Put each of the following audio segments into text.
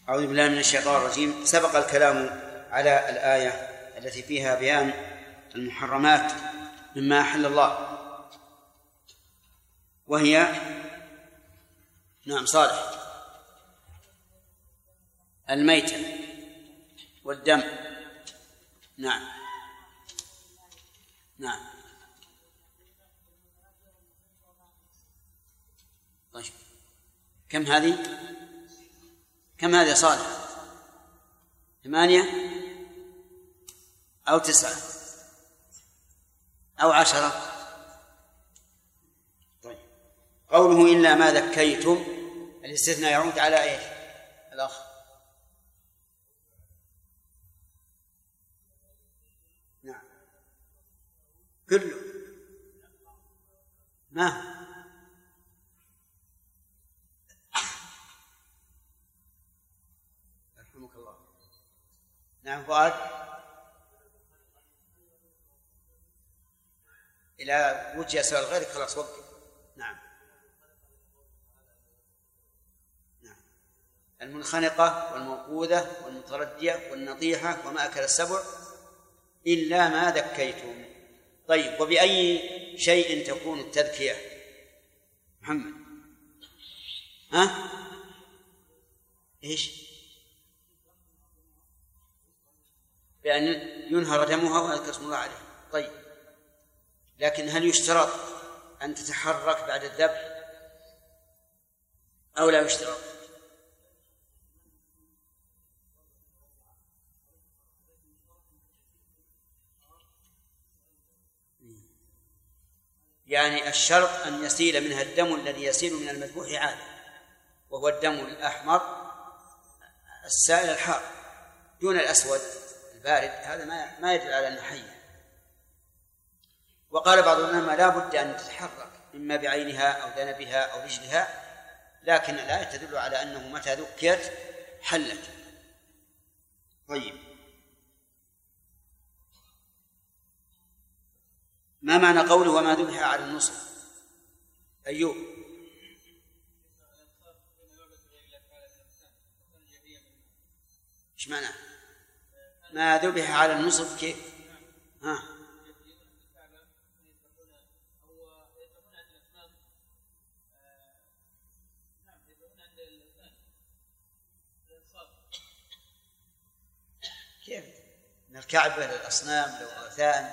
أعوذ بالله من الشيطان الرجيم. سبق الكلام على الآية التي فيها بيان المحرمات مما أحل الله، وهي نعم صالح الميتة والدم. نعم نعم. طيب كم هذه صالح؟ 8 أو 9 أو 10؟ طيب قوله إلا ما ذكيتم، الاستثناء يعود على إيش الأخ؟ نعم كله. ما رحمك الله. نعم فؤاد. إلى وجه سؤال غيرك خلاص وقف. نعم نعم. المنخنقة والموقوذة والمتردية والنطيحة وما أكل السبع إلا ما ذكيتم. طيب وبأي شيء تكون التذكية محمد؟ ها؟ إيش؟ بأن ينهر دمها ويذكر اسم الله عليه. طيب لكن هل يشترط أن تتحرك بعد الذبح أو لا يشترط؟ يعني الشرط أن يسيل منها الدم الذي يسيل من المذبوح عادة، وهو الدم الأحمر السائل الحار دون الأسود البارد، هذا ما يدل على أنه حية. وقال بعض العلماء لا بد أن تتحرك إما بعينها أو ذنبها أو رجلها، لكن الآية تدل على أنه متى ذكرت حلت. طيب ما معنى قوله وما ذبح على النصب؟ أيوب. إيش معنى ما ذبح على النصب؟ كيف؟ ها كيف؟ من الكعبة للأصنام للأوثان.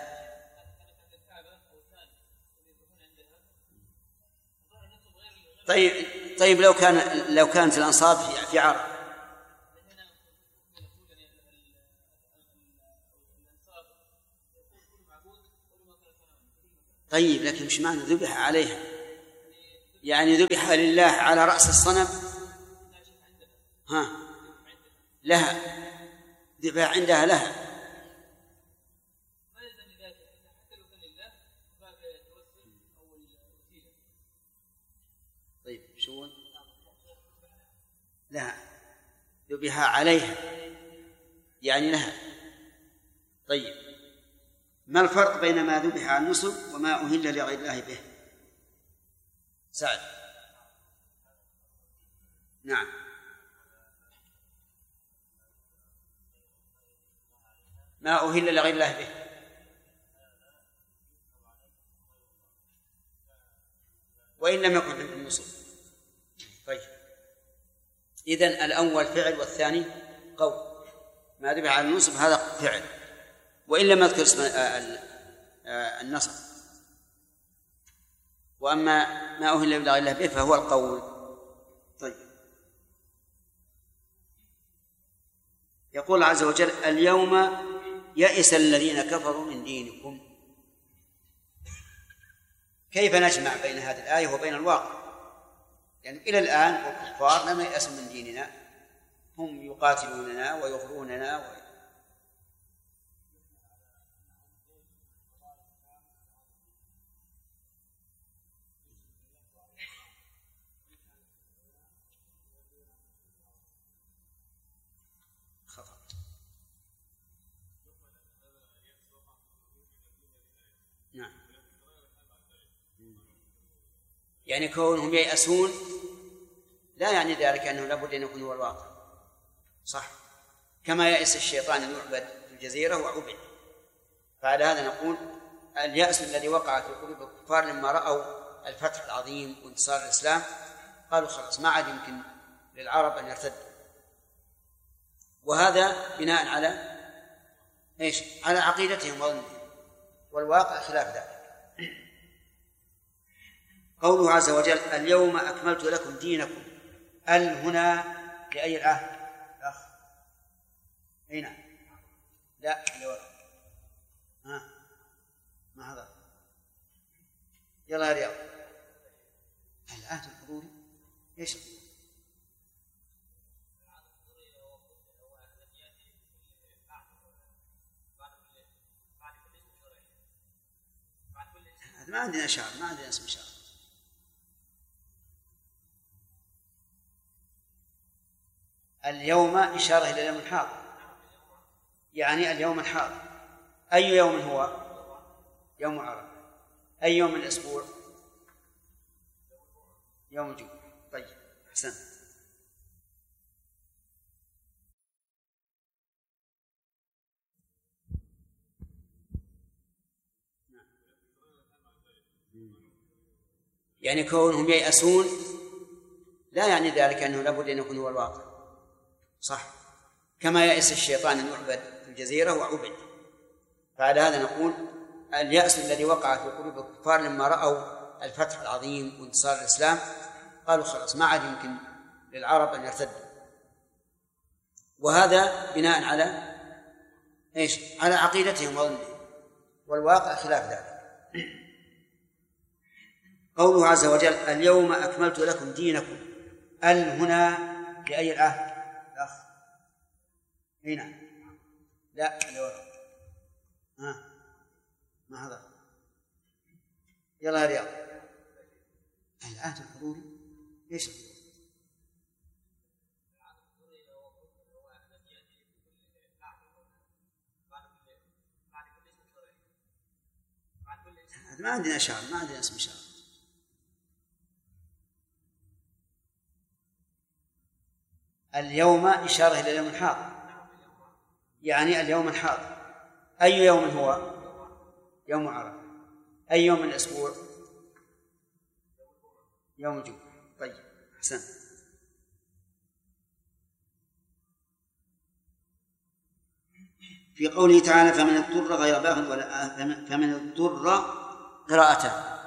طيب لو كانت الأنصاب في عرب. طيب لكن مش معنى ذبح عليها؟ يعني ذبح لله على رأس الصنم. ها لها ذبح عندها لها. طيب شو لها؟ ذبح عليها يعني لها. طيب ما الفرق بين ما ذبح على النصب وما أهل لغير الله به؟ سعد. نعم ما أهل لغير الله به. وإن لم يكن عند النصب. طيب إذن الأول فعل والثاني قول. ما ذبح على النصب هذا فعل، وإن لم يذكر اسم النصب. وأما ما أهل لغير الله به فهو القول. طيب يقول عز وجل اليوم يئس الذين كفروا من دينكم. كيف نجمع بين هذه الآية وبين الواقع؟ يعني إلى الآن الكفار لم ييأسوا من ديننا، هم يقاتلوننا ويغروننا نعم. يعني كونهم ييأسون لا يعني ذلك أنه لابد أن يكون هو الواقع. صح، كما يأس الشيطان أن يعبد في الجزيرة وعبد. فعلى هذا نقول اليأس الذي وقع في قلوب الكفار لما رأوا الفتح العظيم وانتصار الإسلام قالوا خلاص ما عاد يمكن للعرب أن يرتدوا، وهذا بناء على إيش؟ على عقيدتهم وظنهم، والواقع خلاف ذلك. قوله عز وجل اليوم أكملت لكم دينكم، هنا لأي العهد؟ أخ هنا لا ما هذا يلا يا رياض العهد الحضوري ايش؟ ما عندنا شعر، ما عندنا اسم شعر. اليوم إشارة إلى اليوم الحاضر، يعني اليوم الحاضر. أي يوم هو؟ يوم عرفة. أي يوم من الأسبوع؟ يوم الجمعة. طيب أحسن. يعني كونهم ييأسون لا يعني ذلك أنه لابد أن يكون هو الواقع، صح، كما يأس الشيطان أن يعبد في الجزيرة وعبد. فعلى هذا نقول اليأس الذي وقع في قلوب الكفار لما رأوا الفتح العظيم وانتصار الإسلام قالوا خلاص ما عاد يمكن للعرب أن يرتدوا، وهذا بناء على إيش؟ على عقيدتهم وظنهم، والواقع خلاف ذلك. قوله عز وجل اليوم أكملت لكم دينكم، هنا لأي العهد؟ الأخ هنا لا ما هذا يلا يا رياض العهد الحضوري ايش؟ ما عندنا شعر، ما عندنا اسم شعر. اليوم إشارة إلى اليوم الحاضر، يعني اليوم الحاضر. أي يوم هو؟ يوم عرفة. أي يوم من الأسبوع؟ يوم الجمعة. طيب أحسن. في قوله تعالى فمن اضطر غير باغ ولا فمن اضطر قراءته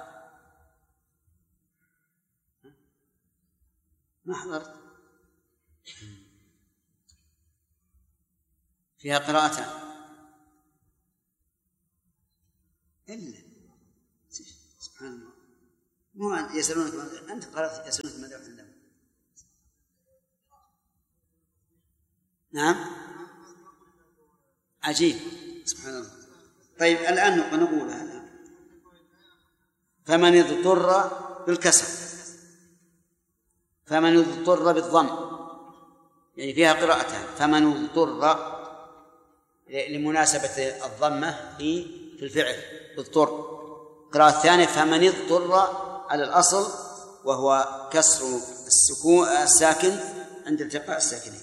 ما حضرت فيها قراءتان إلا سبحان الله. مو يسألونك أنت قرأت يسألونك ماذا عندهم. نعم عجيب سبحان الله. طيب الآن نقول هذا فمن اضطر بالكسر، فمن اضطر بالضم، يعني فيها قراءتان فمن اضطر لمناسبة الضمة في الفعل اضطر. القراءة الثانية فمن اضطر على الأصل وهو كسر السكون الساكن عند التقاء الساكنين.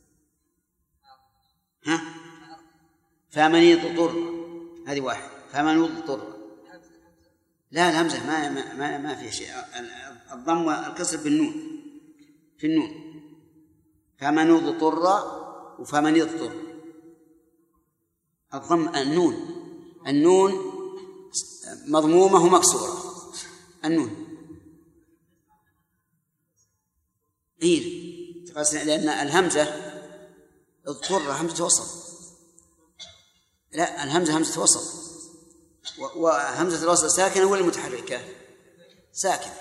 فمن اضطر هذه واحد. فمن اضطر لا الهمزة ما فيها شيء، الضم والكسر بالنون في النون. فمن اضطر وفمن اضطر الضم النون مضمومة ومكسورة النون لأن الهمزة اضطر همزة وصل، لا الهمزة همزة وصل، وهمزة الوصل ساكنة ولا متحركة؟ ساكنة.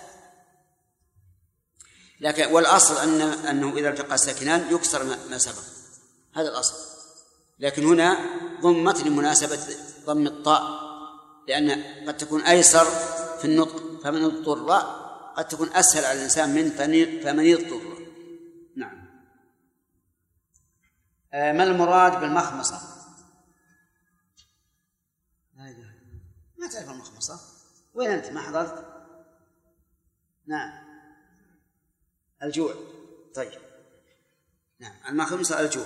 لكن والأصل أنه إذا التقى الساكنان يكسر ما سبق، هذا الأصل. لكن هنا ضمت لمناسبة ضم الطاء، لأن قد تكون أيسر في النطق فمن اضطر قد تكون أسهل على الإنسان من فمن يضطر. نعم. ما المراد بالمخمصة؟ ما تعرف المخمصة؟ وين أنت ما حضرت؟ نعم الجوع. طيب نعم. المخمصة الجوف.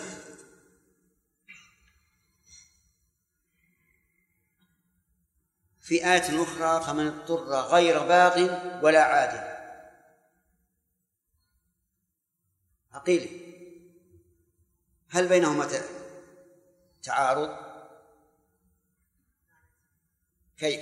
في آية أخرى فمن اضطر غير باغ ولا عاد. عقيل، هل بينهما تعارض؟ كيف؟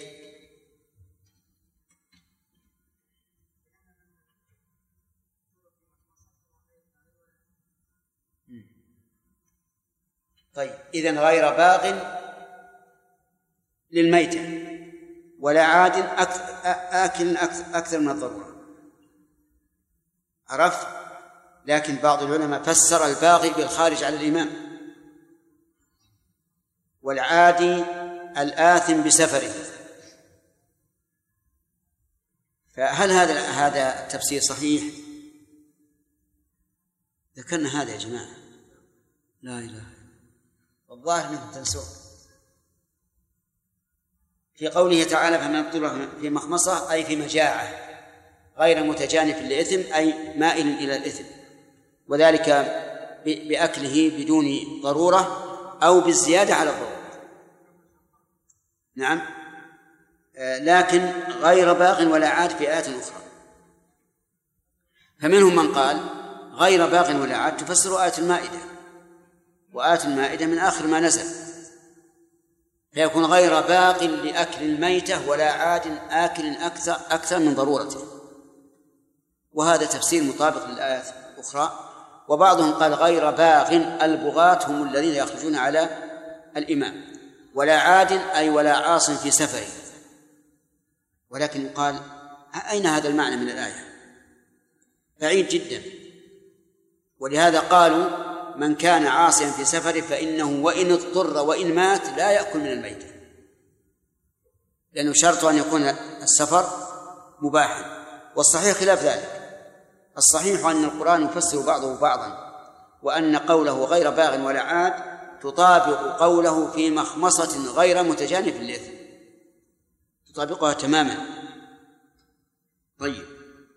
طيب، إذن غير باغ للميتة ولا عاد آكل أكثر من الضرورة. عرفت؟ لكن بعض العلماء فسر الباغي بالخارج على الإمام، والعادي الآثم بسفره. فهل هذا التفسير صحيح؟ ذكرنا هذا يا جماعة، لا إله إلا الله، الظاهر أنكم تنسون. في قوله تعالى فمن اضطر في مخمصة أي في مجاعة غير متجانف للإثم أي مائل إلى الإثم، وذلك بأكله بدون ضرورة أو بالزيادة على الضرورة. نعم، لكن غير باغ ولا عاد في آيات أخرى. فمنهم من قال غير باغ ولا عاد تفسر آية المائدة، وآية المائدة من آخر ما نزل، فيكون غير باغ لأكل الميتة ولا عاد آكل أكثر من ضرورته، وهذا تفسير مطابق للآيات الأخرى. وبعضهم قال غير باغ البغاة هم الذين يخرجون على الإمام، ولا عاد أي ولا عاص في سفره. ولكن يقال أين هذا المعنى من الآية؟ بعيد جدا. ولهذا قالوا من كان عاصيا في سفره فإنه وإن اضطر وإن مات لا يأكل من الميتة، لأنه شرط أن يكون السفر مباحا، والصحيح خلاف ذلك. الصحيح أن القرآن يفسر بعضه بعضا، وأن قوله غير باغ ولا عاد تطابق قوله في مخمصة غير متجانف للإثم، تطابقها تماما. طيب،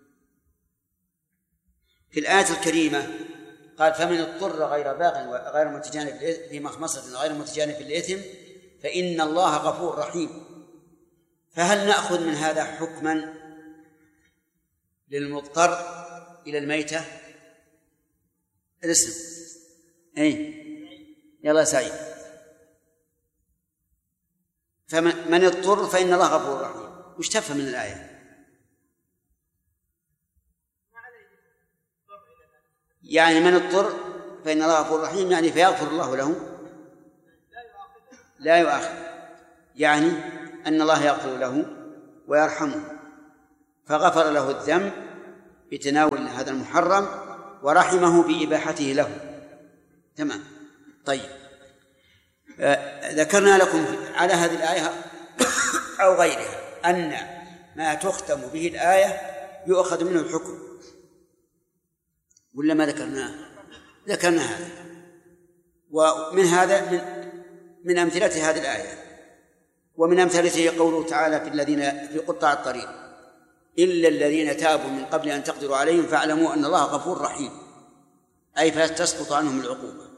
في الآية الكريمة قال فمن اضطر غير باغ وغير متجانف في مخمصة غير متجانف للإثم فإن الله غفور رحيم. فهل نأخذ من هذا حكما للمضطر إلى الميتة؟ الاسم أي يلا سعيد. فمن اضطر فإن الله غفور رحيم، وش تفهم من الآية؟ يعني من اضطر فإن الله غفور رحيم، يعني فيغفر الله له لا يؤاخذ، يعني أن الله يغفر له ويرحمه، فغفر له الذنب بتناول هذا المحرم ورحمه بإباحته له. تمام. طيب، ذكرنا لكم على هذه الآية أو غيرها أن ما تختم به الآية يؤخذ منه الحكم، ولا ما ذكرناه؟ ذكرنا هذا. ومن هذا من أمثلة هذه الآية، ومن أمثلته قوله تعالى في الذين في قطاع الطريق إلا الذين تابوا من قبل أن تقدروا عليهم فاعلموا أن الله غفور رحيم، أي فتسقط عنهم العقوبة.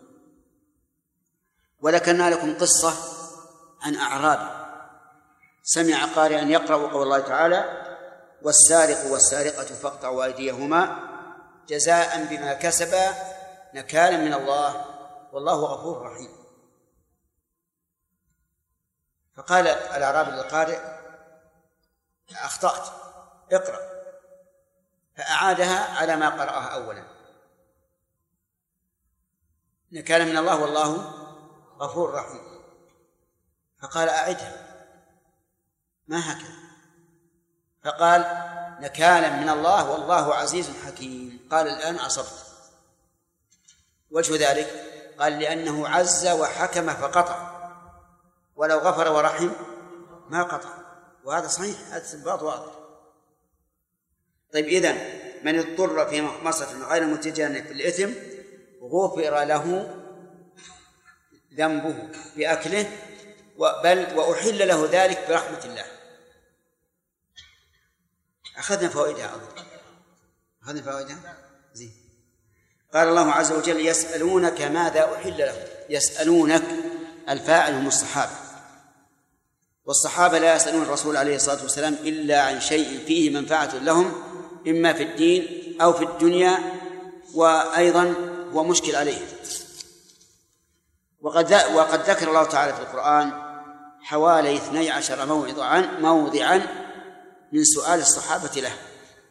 وذكرنا لكم قصة عن أعرابي سمع قارئا يقرأ قول الله تعالى والسارق والسارقة فاقطعوا أيديهما جزاء بما كسبا نكالا من الله والله غفور رحيم. فقال الأعرابي للقارئ أخطأت، اقرأ، فأعادها على ما قرأها أولا نكالا من الله والله غفور رحيم. فقال أعدها، ما هكذا، فقال نكالا من الله والله عزيز حكيم. قال الآن أصبت. وجه ذلك قال لأنه عز وحكم فقطع، ولو غفر ورحم ما قطع، وهذا صحيح، هذا استنباط واضح. طيب، إذن من اضطر في مخمصة غير متجانف في الإثم غفر له ذنبه بأكله، بل وأحل له ذلك برحمة الله. أخذنا فوائدها، أخذنا فوائدها زين. قال الله عز وجل يسألونك ماذا أحل لهم. يسألونك الفاعل هم الصحابة، والصحابة لا يسألون الرسول عليه الصلاة والسلام إلا عن شيء فيه منفعة لهم، إما في الدين أو في الدنيا، وأيضا هو مشكل عليه. وقد ذكر الله تعالى في القرآن حوالي 12 موضعا من سؤال الصحابة له،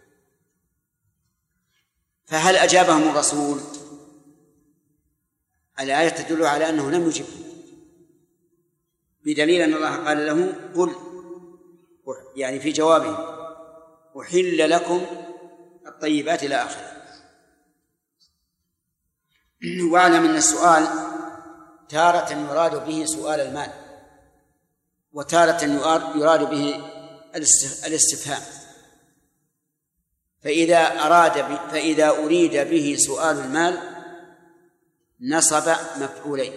فهل أجابهم الرسول؟ الآية تدل على أنه لم يجبه، بدليل أن الله قال له قل، يعني في جوابه أحل لكم الطيبات إلى آخره. واعلم أن السؤال تارة يراد به سؤال المال، وتارة يراد به الاستفهام. فإذا أريد به سؤال المال نصب مفعولين،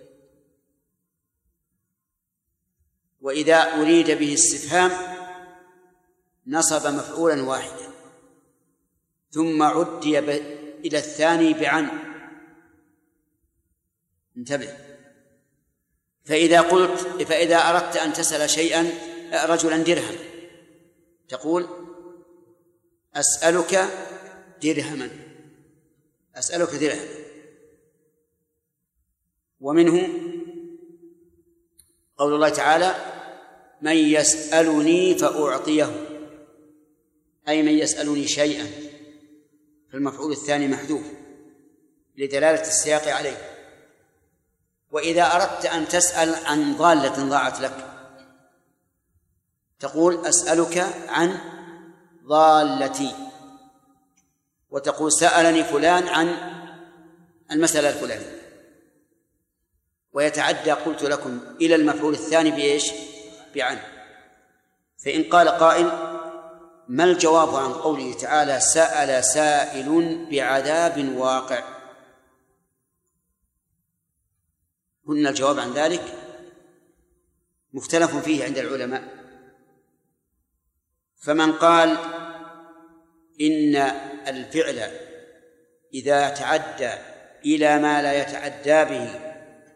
وإذا أريد به استفهام نصب مفعولا واحدا، ثم عدي إلى الثاني بعن. انتبه. فإذا أردت أن تسأل شيئا رجلا درهم تقول أسألك درهما، أسألك درهما. ومنه قول الله تعالى من يسألني فأعطيه، أي من يسألني شيئا، فالمفعول الثاني محذوف لدلالة السياق عليه. وإذا أردت أن تسأل عن ضالة ضاعت لك تقول أسألك عن ضالتي، وتقول سألني فلان عن المسألة الفلانية. ويتعدى قلت لكم إلى المفعول الثاني بإيش؟ بعن. فإن قال قائل ما الجواب عن قوله تعالى سأل سائل بعذاب واقع؟ قلنا الجواب عن ذلك مختلف فيه عند العلماء. فمن قال إن الفعل إذا تعدى إلى ما لا يتعدى به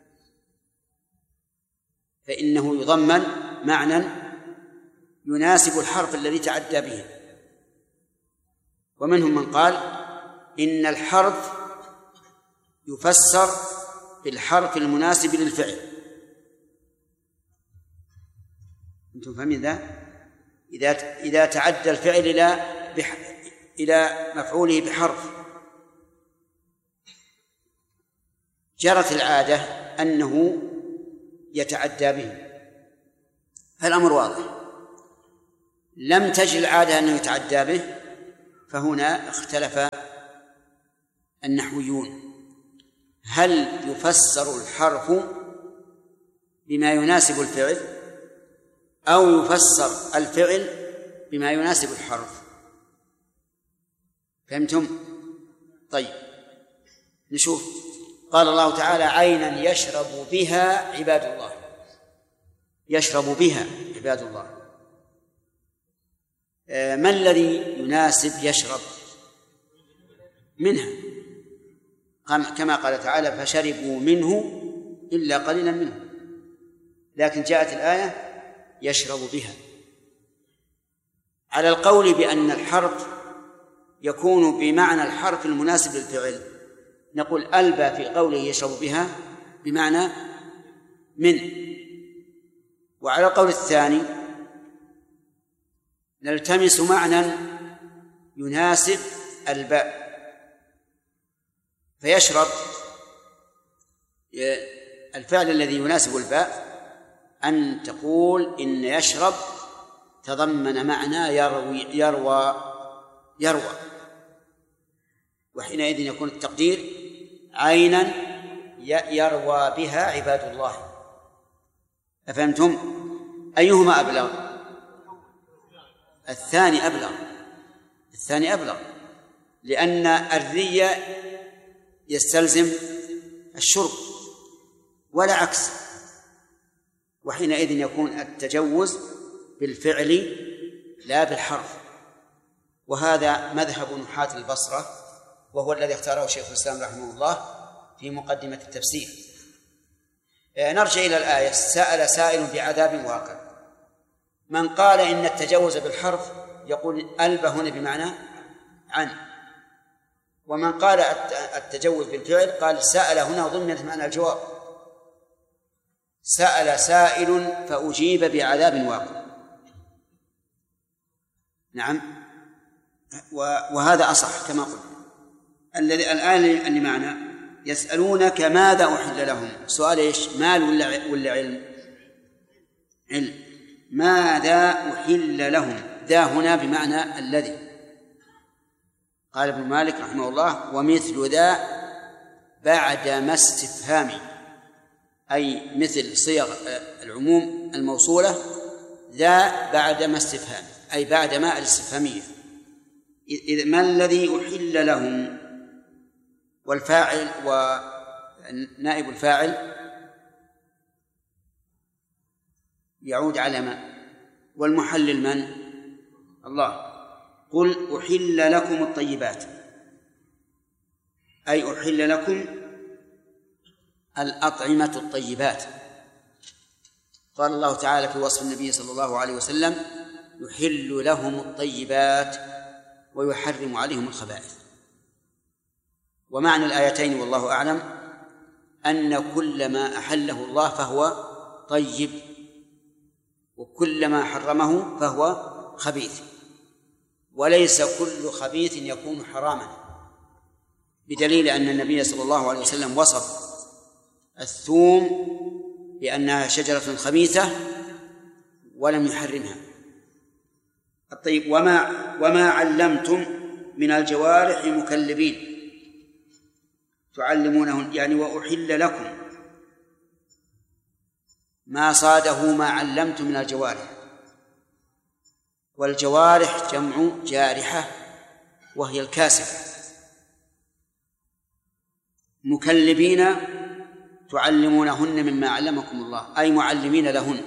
فإنه يضمن معنى يناسب الحرف الذي تعدى به، ومنهم من قال إن الحرف يفسر بالحرف المناسب للفعل. أنتم فاهمين ذا؟ إذا تعدى الفعل إلى مفعوله بحرف جرت العادة أنه يتعدى به، فالأمر واضح. لم تجر العادة أنه يتعدى به، فهنا اختلف النحويون هل يفسر الحرف بما يناسب الفعل أو يفسر الفعل بما يناسب الحرف. فهمتم؟ طيب نشوف. قال الله تعالى عينا يشرب بها عباد الله، يشرب بها عباد الله. ما الذي يناسب يشرب منها؟ كما قال تعالى فشربوا منه إلا قليلا منه، لكن جاءت الآية يشرب بها. على القول بأن الحرف يكون بمعنى الحرف المناسب للفعل نقول ألبى في قوله يشرب بها بمعنى من. وعلى القول الثاني نلتمس معنى يناسب الباء، فيشرب الفعل الذي يناسب الباء أن تقول إن يشرب تضمن معنى يروى، وحينئذ يكون التقدير عينا يروى بها عباد الله. أفهمتم؟ أيهما أبلغ؟ الثاني أبلغ، لأن الري يستلزم الشرب ولا عكس، وحينئذ يكون التجوز بالفعل لا بالحرف. وهذا مذهب نحاة البصرة وهو الذي اختاره شيخ الإسلام رحمه الله في مقدمة التفسير. نرجع إلى الآية: سأل سائل بعذاب واقع. من قال إن التجاوز بالحرف يقول ألب هنا بمعنى عن، ومن قال التجوز بالفعل قال سأل هنا ضمنت معنى الجواب. سأل سائل فأجيب بعذاب واقع. نعم، وهذا أصح كما قلت. الآية اللي معنا: يسألونك ماذا أحل لهم. سؤال إيش؟ مال ولا علم؟ علم. ماذا أحل لهم؟ ذا هنا بمعنى الذي. قال ابن مالك رحمه الله: ومثل ذا بعد ما استفهام، أي مثل صيغ العموم الموصولة، ذا بعد ما استفهام أي بعد ما الاستفهامية. إذ ما الذي أحل لهم؟ والفاعل ونائب الفاعل يعود على من؟ والمحلل من؟ الله. قل أحل لكم الطيبات، أي أحل لكم الأطعمة الطيبات. قال الله تعالى في وصف النبي صلى الله عليه وسلم: يحل لهم الطيبات ويحرم عليهم الخبائث. ومعنى الآيتين والله أعلم أن كل ما أحله الله فهو طيب، وكل ما حرمه فهو خبيث، وليس كل خبيث يكون حراما، بدليل أن النبي صلى الله عليه وسلم وصف الثوم بأنها شجرة خبيثة ولم يحرمها. الطيب: وما علمتم من الجوارح مكلبين تعلمونهن، يعني وأحل لكم ما صاده ما علمتم من الجوارح. والجوارح جمع جارحة وهي الكاسبة. مكلبين تعلمونهن مما علمكم الله، أي معلمين لهن،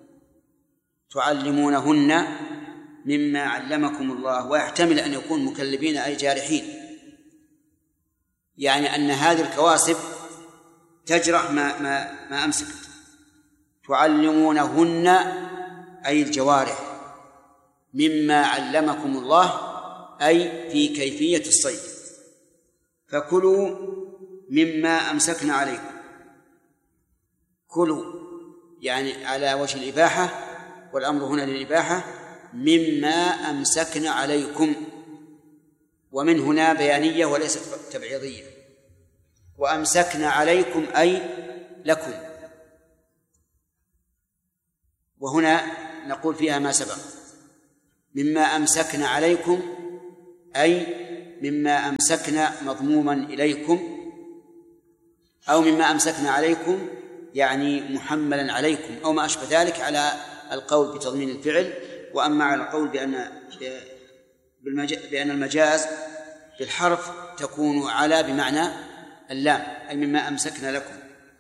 تعلمونهن مما علمكم الله. ويحتمل أن يكون مكلبين أي جارحين، يعني أن هذه الكواسب تجرح ما أمسكت. تعلمونهن أي الجوارح مما علمكم الله، أي في كيفية الصيد. فكلوا مما أمسكنا عليكم. كلوا يعني على وجه الإباحة، والأمر هنا للإباحة. مما أمسكنا عليكم، ومن هنا بيانية وليست تبعيضية. وأمسكنا عليكم أي لكم، وهنا نقول فيها ما سبق: مما أمسكنا عليكم أي مما أمسكنا مضموما إليكم، أو مما أمسكنا عليكم يعني محملا عليكم، أو ما أشبه ذلك، على القول بتضمين الفعل. وأما على القول بأن المجاز بالحرف تكون على بمعنى اللام، أي مما أمسكنا لكم.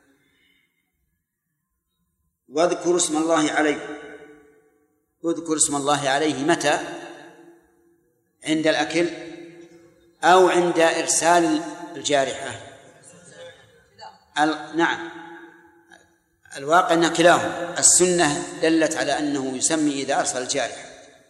واذكروا اسم الله عليكم. اذكر اسم الله عليه متى؟ عند الأكل أو عند إرسال الجارحة؟ نعم، الواقع أن كلاهما. السنة دلت على أنه يسمي إذا أرسل الجارحة،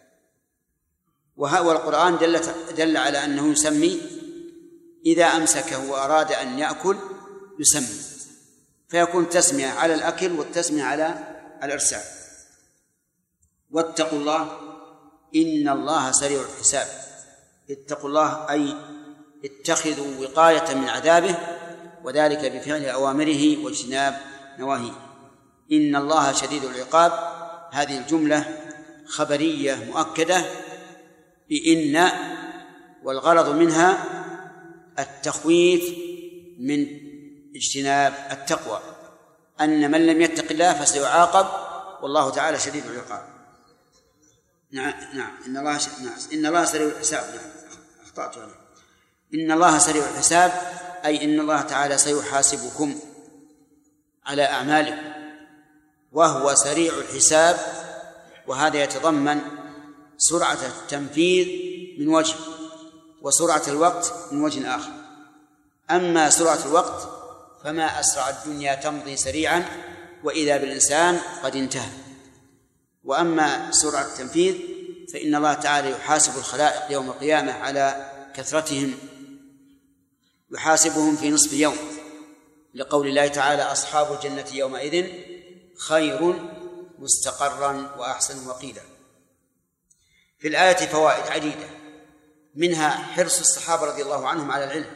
والقرآن دل على أنه يسمي إذا أمسكه وأراد أن يأكل يسمي، فيكون تسمية على الأكل والتسمية على الإرسال. واتقوا الله إن الله سريع الحساب. اتقوا الله أي اتخذوا وقاية من عذابه، وذلك بفعل أوامره واجتناب نواهيه. إن الله شديد العقاب، هذه الجملة خبرية مؤكدة بإن، والغرض منها التخويف من اجتناب التقوى، أن من لم يتق الله فسيعاقب، والله تعالى شديد العقاب. نعم إن الله سريع الحساب. أخطأت عليه. إن الله سريع الحساب أي إن الله تعالى سيحاسبكم على أعمالكم، وهو سريع الحساب، وهذا يتضمن سرعة التنفيذ من وجه، وسرعة الوقت من وجه آخر. أما سرعة الوقت فما أسرع الدنيا تمضي سريعا وإذا بالإنسان قد انتهى. وأما سرعة التنفيذ فإن الله تعالى يحاسب الخلائق يوم القيامة على كثرتهم، يحاسبهم في نصف يوم، لقول الله تعالى: أصحاب الجنة يومئذ خير مستقرا وأحسن وقيلا. في الآية فوائد عديدة، منها حرص الصحابة رضي الله عنهم على العلم،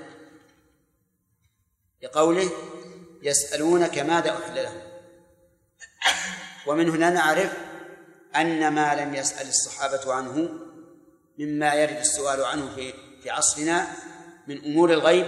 لقوله: يسألونك ماذا أحل لهم. ومن هنا نعرف أن ما لم يسأل الصحابة عنه مما يرد السؤال عنه في عصرنا من أمور الغيب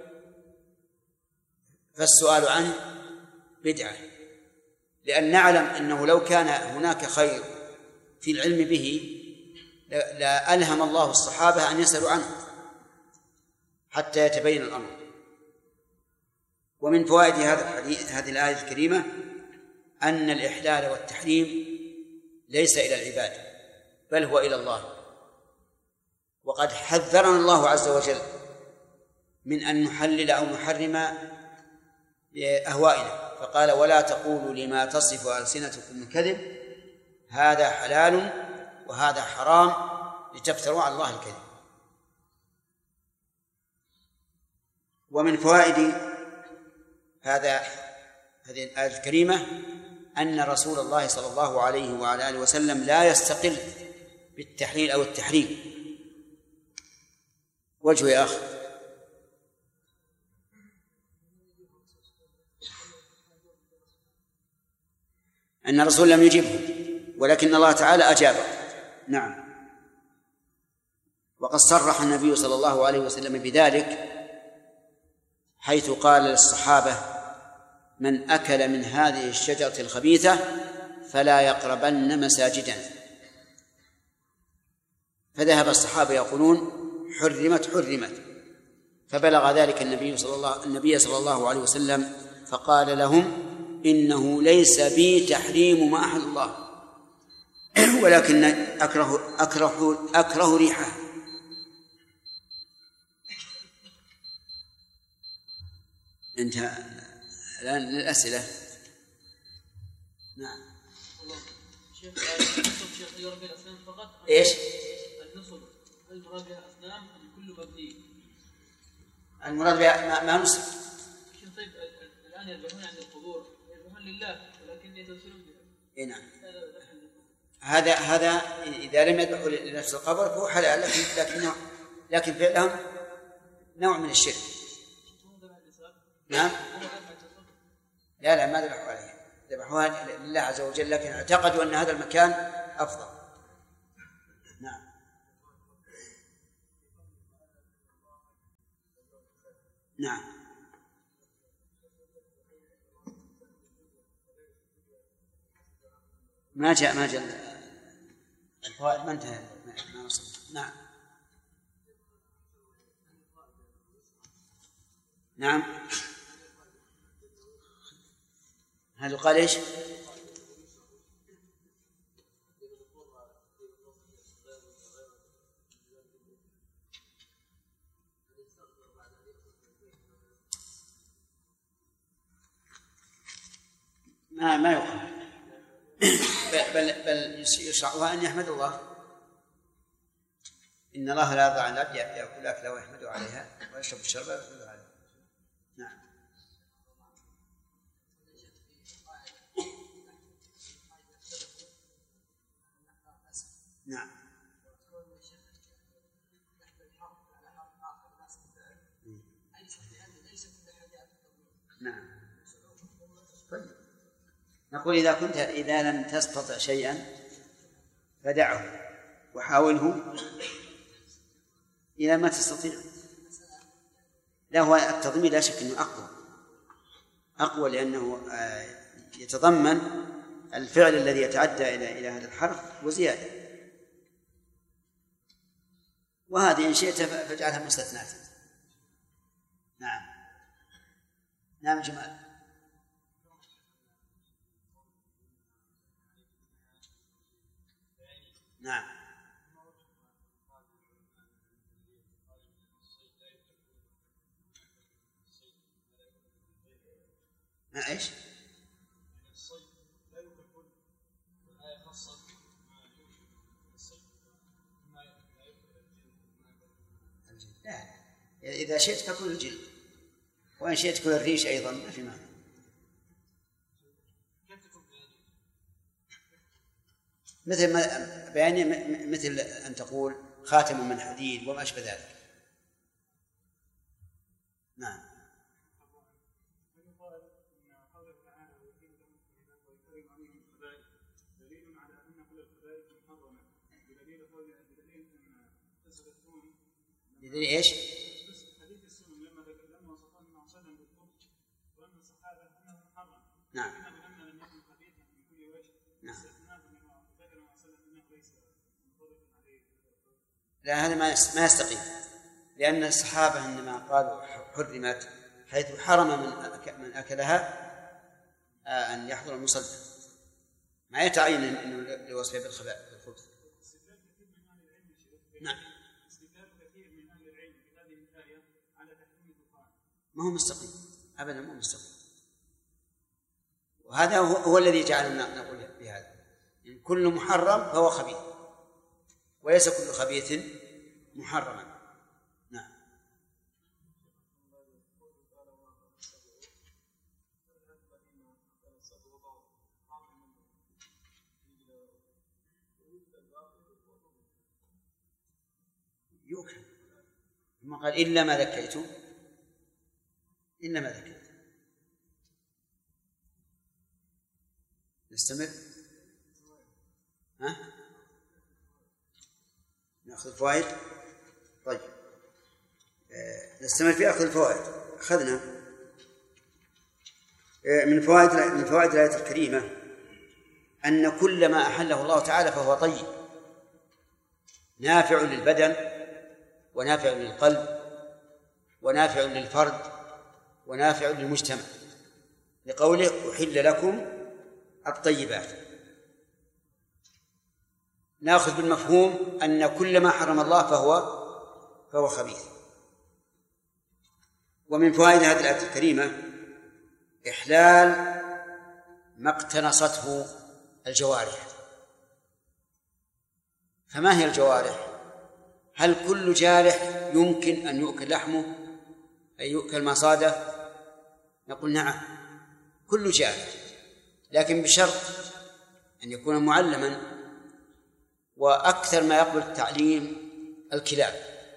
فالسؤال عنه بدعة، لأن نعلم أنه لو كان هناك خير في العلم به لألهم الله الصحابة أن يسألوا عنه حتى يتبين الأمر. ومن فوائد هذه الآية الكريمة أن الإحلال والتحريم ليس إلى العباد بل هو إلى الله، وقد حذرنا الله عز وجل من أن نحلل أو نحرم بأهوائنا، فقال: ولا تقولوا لما تصف ألسنتكم الكذب هذا حلال وهذا حرام لتفتروا على الله الكذب. ومن فوائد هذه الآية الكريمة أن رسول الله صلى الله عليه وعلى آله وسلم لا يستقل بالتحليل أو التحريم. وجه آخر: أن الرسول لم يجبه ولكن الله تعالى أجابه. نعم. وقد صرح النبي صلى الله عليه وسلم بذلك حيث قال للصحابة: من أكل من هذه الشجرة الخبيثة فلا يقربن مساجدنا. فذهب الصحابة يقولون: حرمت، فبلغ ذلك النبي صلى الله عليه وسلم فقال لهم: إنه ليس بي تحريم ما أحل الله ولكن أكره ريحه. انتهى الآن للأسئلة. نعم. شيخ يربي الأسنان فقط؟ إيش؟ النصب المراد بها أصنام أم كل مبني؟ المراد بها ما نصب. طيب الآن يذبحون عند القبور، يذبحون لله ولكن يتوسلون بها. نعم. هذا إذا لم يذبحوا لنفس القبر فهو حلال، لكن فعلهم نوع من الشرك. نعم. لا ما ذبحوا عليها، ذبحوها لله عز وجل، لكن اعتقدوا أن هذا المكان أفضل. نعم. نعم. ما جاء الفوائد ما انتهى ما وصل. نعم. نعم. هل قال ايش؟ ما يقال بل يشرعها أن يحمد الله. إن الله لا يرضى عن العبد يأكل أكله ويحمده عليها ويشرب الشرب ويحمده عليها. نعم. نعم. نعم. نقول إذا لم تستطع شيئا فدعه وحاوله إذا ما تستطيع. لا، هو التضمين لا شك أنه أقوى لأنه يتضمن الفعل الذي يتعدى إلى هذا الحرف وزيادة، وهذه إن شئت فاجعلها مستثنات. نعم. نعم جمال. نعم. ايش؟ لا، إذا شئت فكل الجلد، وإن شئت كل الريش أيضا ما في معنى. مثل بياني، مثل أن تقول خاتم من حديد وما أشبه ذلك. نعم. بدليل ايش؟ حديث السنن لما وصفه النبي صلى الله عليه وسلم بالكفر وان الصحابه انه محرم. نعم. لما لم يكن خبيثا من كل وجه. نعم. لا، هذا ما يستقيم، لأن الصحابة إنما قالوا حرمت حيث حرم من أكلها أن يحضر المصلى، ما يتعين إنه لوصفه بالخبث. نعم. ما هو مستقيم أبدا، ما هو مستقيم، وهذا هو الذي جعلنا نقول بهذا. إن كل محرم فهو خبيث، وليس كل خبيث محرما. نعم. يوكل، ثم قال إلا ما ذكيتم، إلا ما ذكيتم. نستمر. نأخذ الفوائد. طيب، نستمر في أخذ الفوائد. أخذنا من فوائد الآية الكريمة أن كل ما أحله الله تعالى فهو طيب، نافع للبدن ونافع للقلب ونافع للفرد ونافع للمجتمع، لقوله أحل لكم الطيبات. نأخذ بالمفهوم أن كل ما حرم الله فهو خبيث. ومن فوائد هذه الآية الكريمة إحلال ما اقتنصته الجوارح. فما هي الجوارح؟ هل كل جارح يمكن أن يؤكل لحمه، أي يؤكل ما صاده؟ نقول نعم، كل جارح، لكن بشرط أن يكون معلما، وأكثر ما يقبل التعليم الكلاب،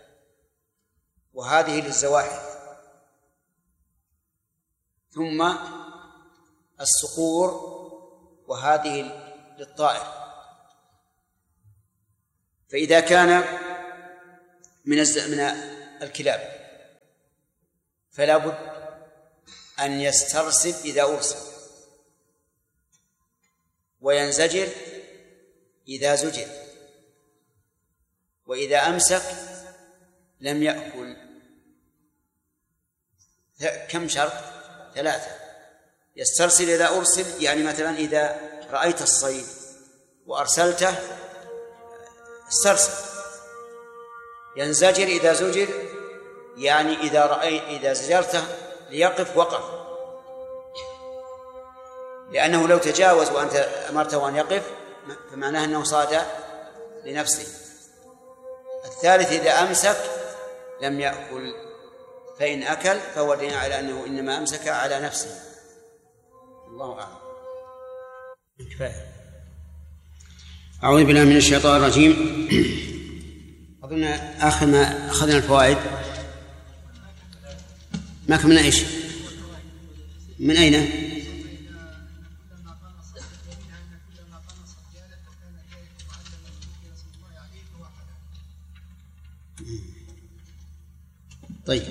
وهذه للزواحف، ثم الصقور، وهذه للطائر. فإذا كان من الكلاب فلا بد أن يسترسل إذا أرسل، وينزجر إذا زجر، وإذا أمسك لم يأكل. كم شرط؟ 3. يسترسل إذا أرسل، يعني مثلا إذا رأيت الصيد وأرسلته استرسل. ينزجر إذا زجر، يعني إذا زجرته ليقف وقف، لأنه لو تجاوز وأنت أمرته أن يقف فمعناه أنه صاد لنفسه. 3 إذا أمسك لم يأكل، فإن أكل فهو دليل على أنه إنما أمسك على نفسه. الله أعلم. كفاية. أعوذ بالله من الشيطان الرجيم. أظن آخر ما أخذنا الفوائد. ما كملنا إيش؟ من أين؟ طيب،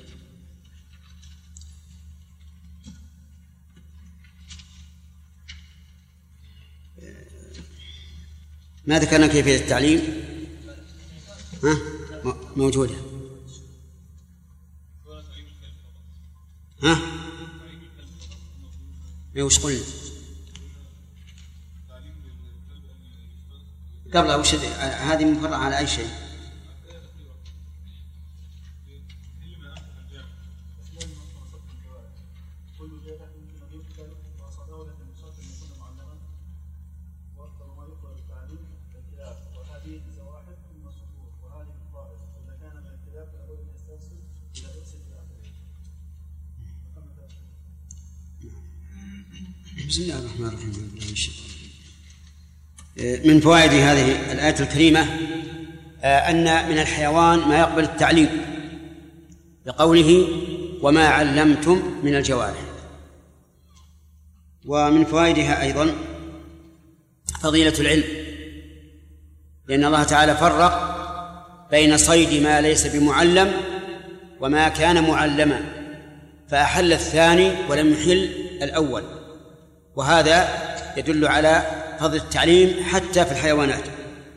ما ذكرنا كيفية التعليم؟ موجودة. وش قلنا قبل؟ وش هذه مفرعة على أي شيء؟ بسم الله الرحمن الرحيم. من فوائد هذه الآية الكريمة أن من الحيوان ما يقبل التعليم بقوله وما علمتم من الجوارح. ومن فوائدها أيضا فضيلة العلم، لأن الله تعالى فرق بين صيد ما ليس بمعلم وما كان معلما، فأحل الثاني ولم يحل الأول، وهذا يدل على فضل التعليم حتى في الحيوانات.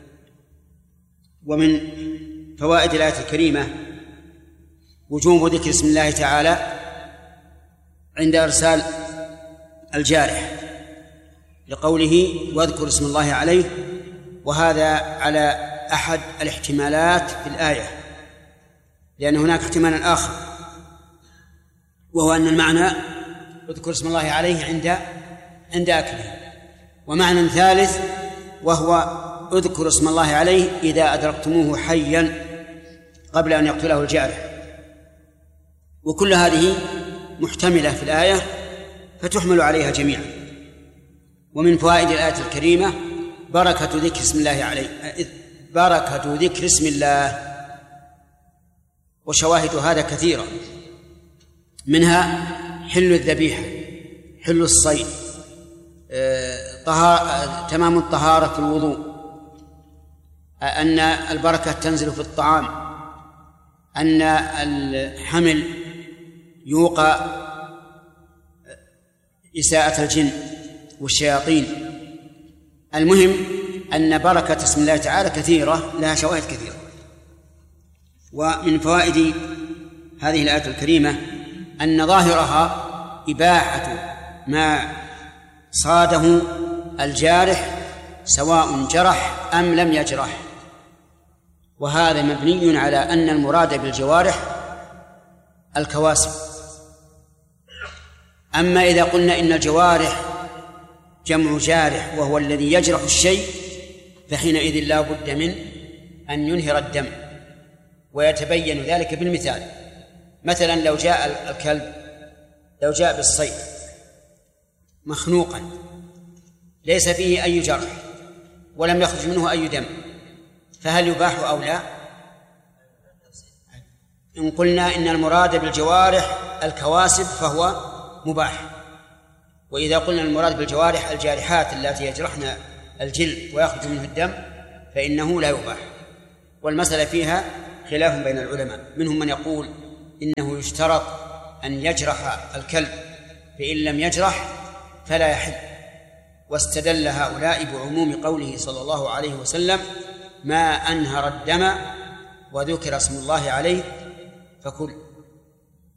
ومن فوائد الآية الكريمة وجوب ذكر اسم الله تعالى عند إرسال الجارح لقوله واذكر اسم الله عليه، وهذا على أحد الاحتمالات في الآية، لأن هناك احتمالا آخر وهو أن المعنى اذكر اسم الله عليه عند أكله، ومعنى ثالث وهو اذكر اسم الله عليه إذا أدركتموه حيا قبل أن يقتله الجارح. وكل هذه محتملة في الآية فتحمل عليها جميعا. ومن فوائد الآية الكريمة بركة ذكر اسم الله عليه، بركة ذكر اسم الله، وشواهد هذا كثيرة، منها حل الذبيحة، حل الصيد، تمام الطهارة في الوضوء، أن البركة تنزل في الطعام، أن الحمل يوقى إساءة الجن والشياطين. المهم أن بركة اسم الله تعالى كثيرة، لها شواهد كثيرة. ومن فوائد هذه الآية الكريمة أن ظاهرها إباحة ما صاده الجارح سواء جرح أم لم يجرح، وهذا مبني على أن المراد بالجوارح الكواسب. أما إذا قلنا إن الجوارح جمع جارح وهو الذي يجرح الشيء، فحينئذ لا بد من أن ينهر الدم، ويتبين ذلك بالمثال. مثلا لو جاء الكلب، لو جاء بالصيد مخنوقا ليس فيه أي جرح ولم يخرج منه أي دم، فهل يباح أو لا؟ إن قلنا إن المراد بالجوارح الكواسب فهو مباح، وإذا قلنا المراد بالجوارح الجارحات التي يجرحن الجلد ويخرج منه الدم فإنه لا يباح. والمسألة فيها خلاف بين العلماء، منهم من يقول إنه يشترط أن يجرح الكلب، فإن لم يجرح فلا يحل، واستدل هؤلاء بعموم قوله صلى الله عليه وسلم ما أنهر الدم وذكر اسم الله عليه فكل.